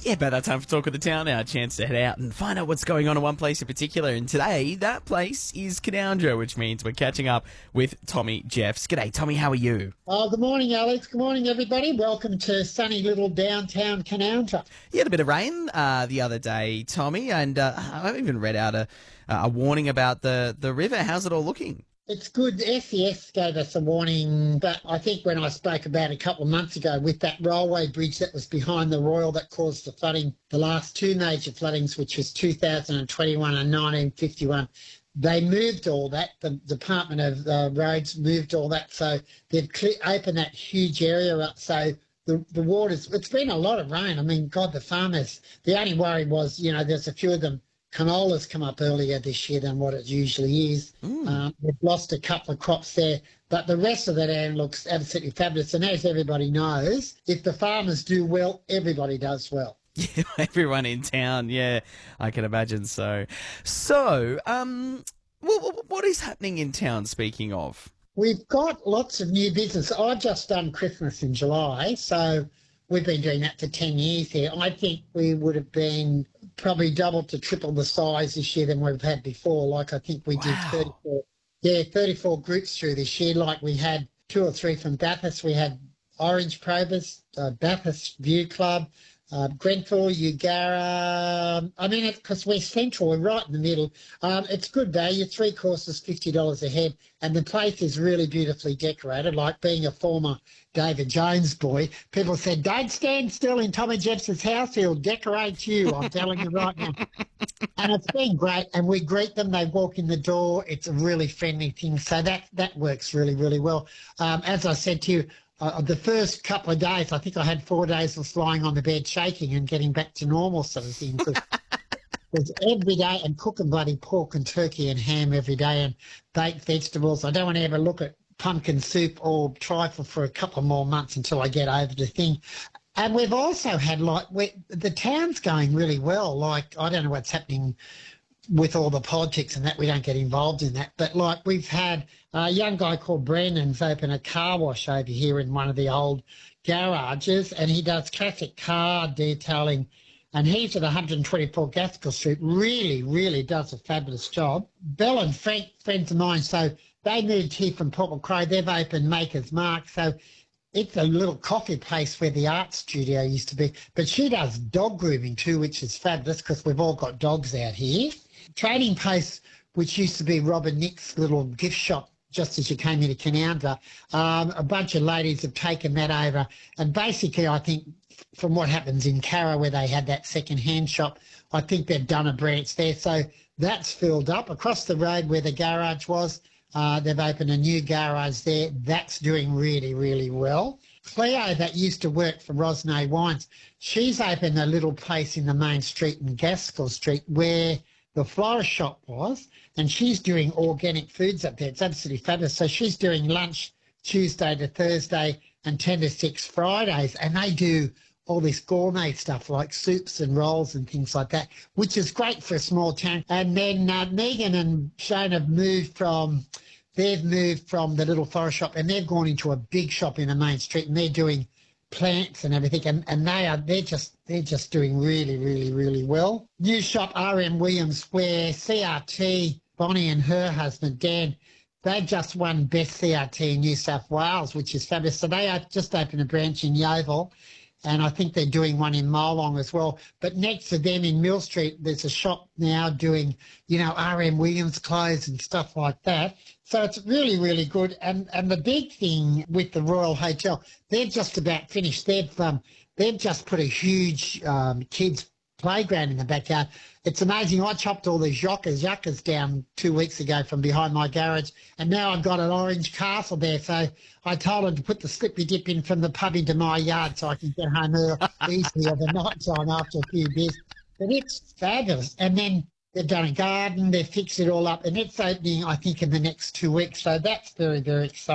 Yeah, about that time for Talk of the Town, our chance to head out and find out what's going on in one place in particular. And today, that place is Canoundra, which means we're catching up with Tommy Jeffs. G'day, Tommy, how are you? Oh, good morning, Alex. Good morning, everybody. Welcome to sunny little downtown Canoundra. You had a bit of rain the other day, Tommy, and I even read out a warning about the river. How's it all looking? It's good. SES gave us a warning, but I think when I spoke about a couple of months ago with that railway bridge that was behind the Royal that caused the flooding, the last two major floodings, which was 2021 and 1951, they moved all that. The Department of Roads moved all that, so they've opened that huge area up. So the water's, it's been a lot of rain. I mean, God, the farmers, the only worry was, there's a few of them, canolas come up earlier this year than what it usually is. We've lost a couple of crops there, but the rest of the land looks absolutely fabulous. And as everybody knows, if the farmers do well, everybody does well. Yeah, everyone in town, yeah, I can imagine so. So, what is happening in town, speaking of? We've got lots of new business. I've just done Christmas in July, so we've been doing that for 10 years here. I think we would have been probably double to triple the size this year than we've had before. Like, I think we did 34 groups through this year. Like, we had 2 or 3 from Bathurst. We had Orange Probus, Bathurst View Club, Grenfell, Eugara. I mean, because we're central, we're right in the middle. It's good value, 3 courses, $50 a head, and the place is really beautifully decorated. Like, being a former David Jones boy, people said, don't stand still in Tommy Jeffs' house, he'll decorate you, I'm telling you right now. And it's been great, and we greet them, they walk in the door, it's a really friendly thing, so that works really, really well. As I said to you, the first couple of days, I think I had 4 days of lying on the bed shaking and getting back to normal sort of thing. Because every day, and cooking bloody pork and turkey and ham every day and baked vegetables. I don't want to ever look at pumpkin soup or trifle for a couple more months until I get over the thing. And we've also had, the town's going really well. Like, I don't know what's happening with all the politics and that, we don't get involved in that. But like, we've had a young guy called Brandon's open a car wash over here in one of the old garages, and he does classic car detailing, and he's at 124 Gaskell Street, really, really does a fabulous job. Belle and Frank, friends of mine, so they moved here from Port Macquarie. They've opened Maker's Mark, so it's a little coffee place where the art studio used to be. But she does dog grooming too, which is fabulous because we've all got dogs out here. Trading Post, which used to be Robert Nick's little gift shop just as you came into Canoundra, a bunch of ladies have taken that over. And basically, I think from what happens in Carra where they had that second-hand shop, I think they've done a branch there. So that's filled up. Across the road where the garage was, they've opened a new garage there. That's doing really, really well. Cleo, that used to work for Rosnay Wines, she's opened a little place in the main street in Gaskell Street where the florist shop was, and she's doing organic foods up there. It's absolutely fabulous. So she's doing lunch Tuesday to Thursday and 10 to 6 Fridays, and they do all this gourmet stuff like soups and rolls and things like that, which is great for a small town. And then Megan and Shane have moved from the little florist shop, and they've gone into a big shop in the main street, and they're doing plants and everything, and they're just doing really, really, really well. New shop RM Williams, where CRT, Bonnie and her husband Dan, they've just won Best CRT in New South Wales, which is fabulous. So they just opened a branch in Yeovil, and I think they're doing one in Molong as well. But next to them in Mill Street, there's a shop now doing, RM Williams clothes and stuff like that. So it's really, really good. And the big thing with the Royal Hotel, they're just about finished. They've just put a huge kids playground in the backyard. It's amazing. I chopped all these yuccas down 2 weeks ago from behind my garage, and now I've got an orange castle there. So I told them to put the slippy dip in from the pub into my yard so I can get home easily at the night time after a few beers. But it's fabulous. And then they've done a garden, they've fixed it all up, and it's opening, I think, in the next 2 weeks. So that's very, very exciting.